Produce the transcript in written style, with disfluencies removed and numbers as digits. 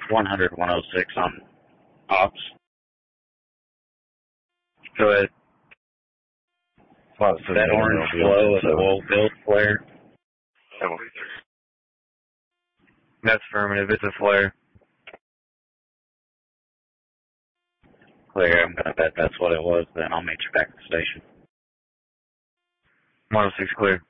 100, 106 on ops. Go ahead. That orange glow of the oil field flare. That's affirmative. It's a flare. Clear. I'm going to bet that's what it was. Then I'll meet you back at the station. 106 clear.